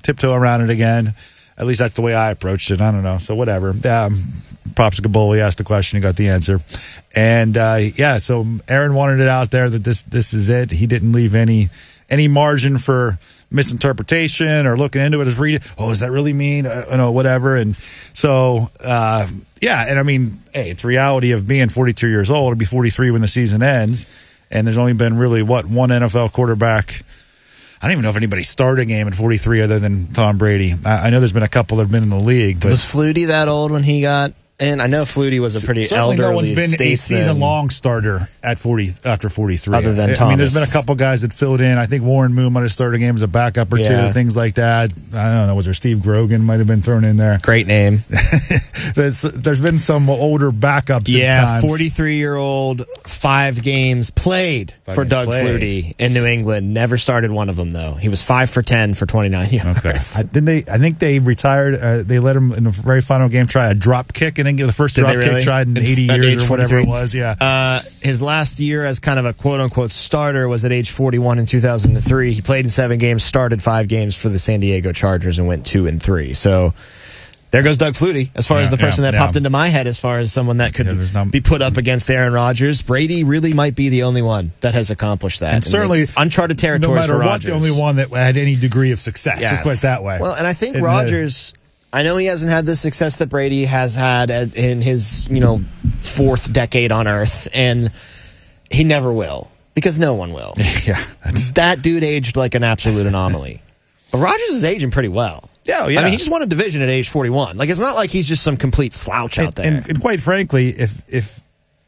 tiptoe around it again. At least that's the way I approached it. I don't know. So whatever. Props to Gabol. He asked the question. He got the answer. And, so Aaron wanted it out there that this is it. He didn't leave any margin for misinterpretation or looking into it as reading. Oh, does that really mean? Whatever. And so, and I mean, hey, it's reality of being 42 years old. It'll be 43 when the season ends. And there's only been really, one NFL quarterback. I don't even know if anybody started a game at 43 other than Tom Brady. I know there's been a couple that have been in the league. But was Flutie that old when he got in? I know Flutie was a pretty elderly no one's been statesman. a season-long starter at 40 after 43. Other than Thomas. I mean, there's been a couple guys that filled in. I think Warren Moon might have started a game as a backup or two, things like that. I don't know. Was there Steve Grogan might have been thrown in there? Great name. There's been some older backups. Yeah, 43-year-old, 5 games played for Doug Flutie in New England. Never started one of them, though. He was 5 for 10 for 29 yards. Okay. I think they retired. They let him in the very final game try a drop kick and the first drop kick tried in 80 years or whatever it was, his last year as kind of a quote-unquote starter was at age 41 in 2003. He played in 7 games, started 5 games for the San Diego Chargers, and went 2-3. So there goes Doug Flutie as far as the person that popped into my head as far as someone that could be put up against Aaron Rodgers. Brady really might be the only one that has accomplished that. And certainly it's uncharted territory for Rodgers. No matter what, the only one that had any degree of success. Let's put it that way. Well, and I think Rodgers... I know he hasn't had the success that Brady has had in his, 4th decade on Earth, and he never will, because no one will. That dude aged like an absolute anomaly. But Rodgers is aging pretty well. Yeah. I mean, he just won a division at age 41. Like, it's not like he's just some complete slouch out there. And quite frankly, if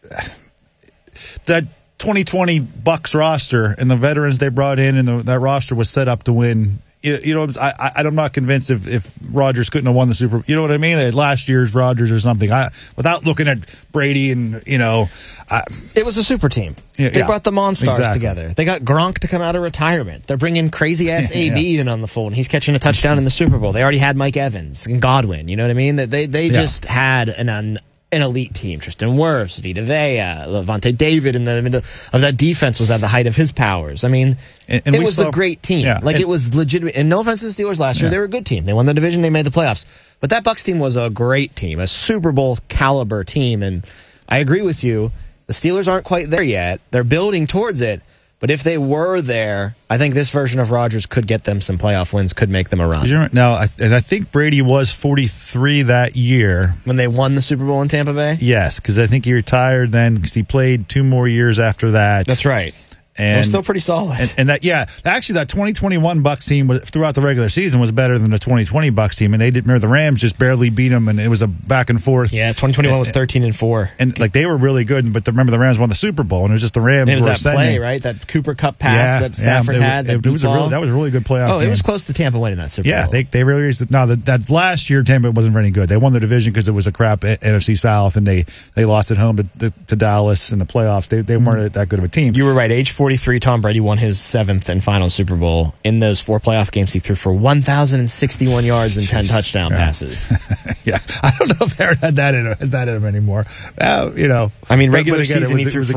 that 2020 Bucs roster and the veterans they brought in and that roster was set up to win. I'm not convinced if Rodgers couldn't have won the Super Bowl. You know what I mean? Last year's Rodgers or something. Without looking at Brady and, it was a super team. They brought the Monstars together. They got Gronk to come out of retirement. They're bringing crazy-ass AB in on the fold, and he's catching a touchdown in the Super Bowl. They already had Mike Evans and Godwin. You know what I mean? They just had an elite team. Tristan Wirfs, Vita Vea, Levante David in the middle of that defense was at the height of his powers. I mean, it was a great team. It was legitimate. And no offense to the Steelers last year, they were a good team. They won the division, they made the playoffs. But that Bucs team was a great team, a Super Bowl caliber team. And I agree with you. The Steelers aren't quite there yet. They're building towards it. But if they were there, I think this version of Rodgers could get them some playoff wins, could make them a run. Now, I think Brady was 43 that year. When they won the Super Bowl in Tampa Bay? Yes, because I think he retired then because he played 2 more years after that. That's right. And it was still pretty solid. And actually that 2021 Bucs team throughout the regular season was better than the 2020 Bucs team, and they didn't. Remember, the Rams just barely beat them, and it was a back and forth. Yeah, 2021 was 13-4, and they were really good. But remember, the Rams won the Super Bowl, and it was just the Rams. And it was that play, right? That Cooper Cup pass that Stafford had. That was a really good playoff. It was close to Tampa winning that Super Bowl. Yeah, they really. Now that last year Tampa wasn't very good. They won the division because it was a crap NFC South, and they lost at home to Dallas in the playoffs. They weren't that good of a team. You were right. Age 43, Tom Brady won his 7th and final Super Bowl. In those 4 playoff games, he threw for 1,061 yards and 10 touchdown passes. I don't know if Aaron has that in him anymore. I mean, regular season, he threw for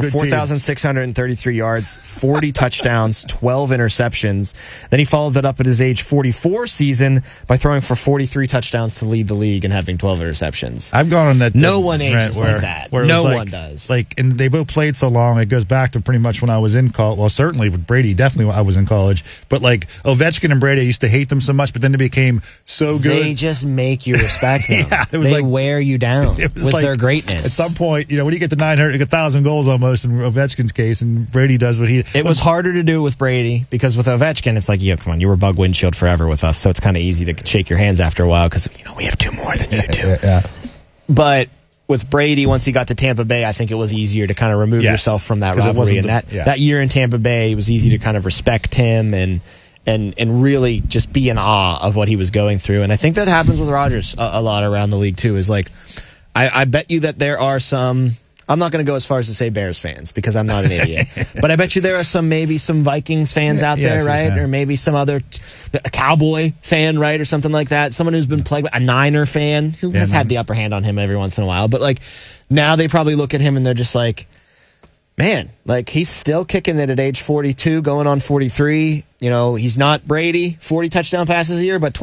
4,633 yards, 40 touchdowns, 12 interceptions. Then he followed that up at his age 44 season by throwing for 43 touchdowns to lead the league and having 12 interceptions. I've gone on that. No one ages like that. No one does. And they both played so long. It goes back to pretty much when I was in college. Well, certainly with Brady, definitely when I was in college. But Ovechkin and Brady, I used to hate them so much, but then they became so good. They just make you respect them. They wear you down with their greatness. At some point, when you get to 900, 1,000 goals almost in Ovechkin's case, and Brady does what he... It was harder to do with Brady because with Ovechkin, it's like, come on, you were bug windshield forever with us, so it's kind of easy to shake your hands after a while because, we have 2 more than you do. But with Brady, once he got to Tampa Bay, I think it was easier to kind of remove yourself from that rivalry. And that year in Tampa Bay, it was easy to kind of respect him and really just be in awe of what he was going through. And I think that happens with Rodgers a lot around the league too, is I bet you that there are some... I'm not going to go as far as to say Bears fans because I'm not an idiot. But I bet you there are maybe some Vikings fans out there, right? Or maybe some other a Cowboy fan, right? Or something like that. Someone who's been plagued by a Niner fan who has had the upper hand on him every once in a while. But now they probably look at him and they're just like, man, he's still kicking it at age 42, going on 43. He's not Brady, 40 touchdown passes a year, but